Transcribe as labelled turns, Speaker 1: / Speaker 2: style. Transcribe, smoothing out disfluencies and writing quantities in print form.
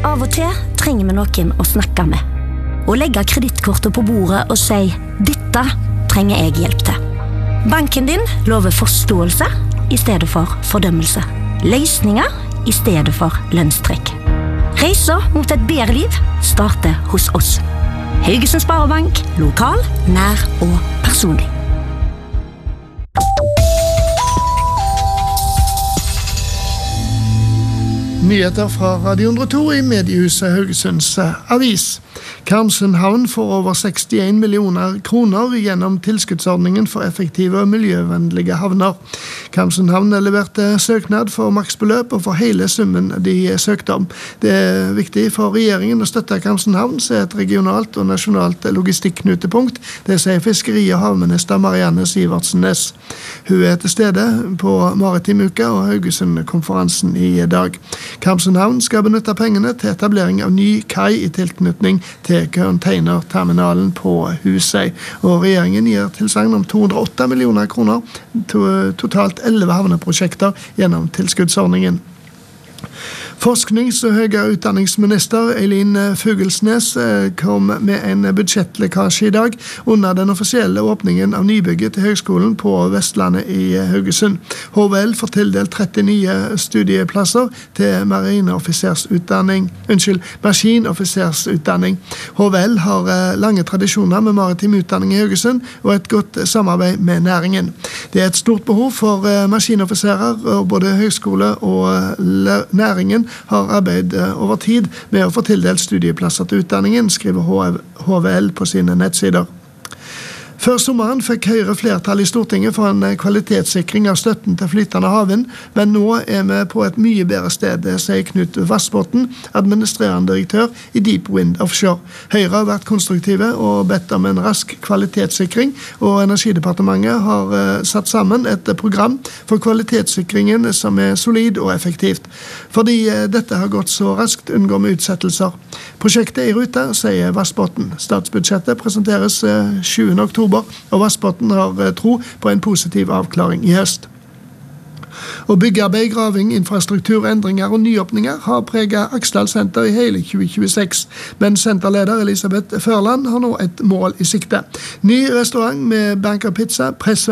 Speaker 1: Av og til trenger vi noen å snakke med. Og legge kredittkortet på bordet og si, dette trenger jeg hjelp til. Banken din lover forståelse i stedet for fordømmelse. Løsninger i stedet for lønnstrekk. Reiser mot et bedre liv starter hos oss. Haugesund Sparebank, lokal, nær og personlig.
Speaker 2: Nyheter fra Radio 102 i mediehuset Haugesunds avis. Karmsund havn får over 61 millioner kroner gjennom tilskuddsordningen for effektive og miljøvennlige havner. Karmsund havn leverte søknad for maksbeløp og for hele summen de søkte om. Det er viktig for regjeringen å støtte Karmsund havn som er et regionalt og nasjonalt logistikknutepunkt. Det sier fiskeri- og havminister Marianne Sivertsen Næss. Hun er til stede på Maritim Uke og Haugesund-konferansen i dag. Karmsund havn skal benytte pengene til etablering av ny kai i tilknytning til containerterminalen på Husøy. Og regjeringen gir tilsagn om 208 millioner kroner, totalt 11 havneprosjekter gjennom tilskuddsordningen. Forsknings- og høyere utdanningsminister Eileen Fugelsnes kom med en budsjettlekkasje i dag under den offisielle åpningen av nybygget til Høgskolen på Vestlandet i Haugesund. HVL får tildelt 39 studieplasser til maskinoffisersutdanning. HVL har lange tradisjoner med maritim utdanning i Haugesund og et godt samarbeid med næringen. Det er et stort behov for maskinoffiserer, og både høgskole og næringen har arbeidet over tid med å få tildelt studieplasser til utdanningen, skriver HVL på sine nettsider. Før sommeren fikk Høyre flertall i Stortinget for en kvalitetssikring av støtten til flytende havvind, men nå er vi på et mye bedre sted, sier Knut Vassbotn, administrerende direktør i Deep Wind Offshore. Høyre har vært konstruktive og bedt om en rask kvalitetssikring, og Energidepartementet har satt sammen et program for kvalitetssikringen som er solid og effektivt. Fordi dette har gått så raskt, unngår vi utsettelser. Prosjektet er i rute, sier Vassbotn. Statsbudsjettet presenteres 7. oktober, og Vassbotn har tro på en positiv avklaring i høst. Og byggearbeid, graving, infrastruktur, endringer og nyåpninger har preget Aksdal Senter i hele 2026, men senterleder Elisabeth Førland har nå et mål i sikte. Ny restaurant med banker pizza,